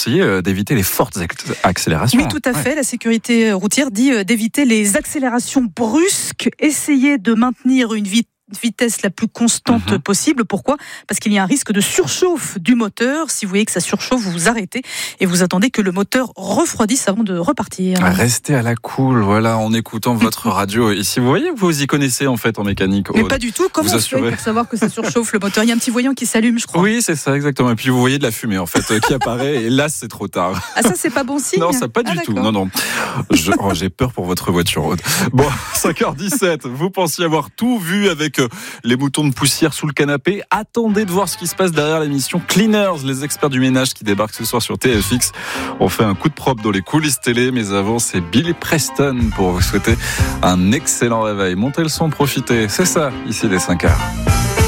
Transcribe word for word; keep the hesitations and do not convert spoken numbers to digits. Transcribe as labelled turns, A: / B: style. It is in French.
A: conseillé d'éviter les fortes accélérations.
B: Oui, tout à fait. Ouais. La sécurité routière dit d'éviter les accélérations brusques. Essayez de maintenir une vitesse vitesse la plus constante mmh. possible. Pourquoi ? Parce qu'il y a un risque de surchauffe du moteur. Si vous voyez que ça surchauffe, vous vous arrêtez et vous attendez que le moteur refroidisse avant de repartir.
A: Restez à la cool, voilà, en écoutant votre radio. Ici, vous voyez, vous y connaissez en fait en mécanique.
B: Mais pas du tout. Comment on fait pour savoir que ça surchauffe le moteur ? Il y a un petit voyant qui s'allume, je crois.
A: Oui, c'est ça, exactement. Et puis vous voyez de la fumée en fait qui apparaît. Et là, c'est trop tard.
B: Ah, ça, c'est pas bon signe ?
A: Non, ça pas du
B: ah,
A: tout. Non, non. Je, oh, j'ai peur pour votre voiture, Aude. Bon, cinq heures dix-sept. Vous pensiez avoir tout vu avec les moutons de poussière sous le canapé. Attendez de voir ce qui se passe derrière l'émission Cleaners, les experts du ménage qui débarquent ce soir sur T F X. On fait un coup de propre dans les coulisses télé, mais avant c'est Billy Preston pour vous souhaiter un excellent réveil. Montez le son, profitez. C'est ça, ici les cinq heures.